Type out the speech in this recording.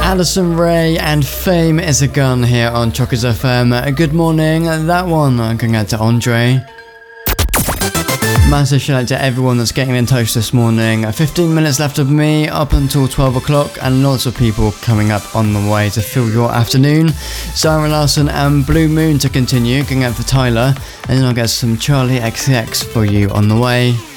Addison Rae and Fame is a Gun here on Chockers FM. Good morning, that one going out to Andre. Massive shout out to everyone that's getting in touch this morning. 15 minutes left of me up until 12 o'clock and lots of people coming up on the way to fill your afternoon. Zara Larsson and Blue Moon to continue, going out for Tyler, and then I'll get some Charlie XCX for you on the way.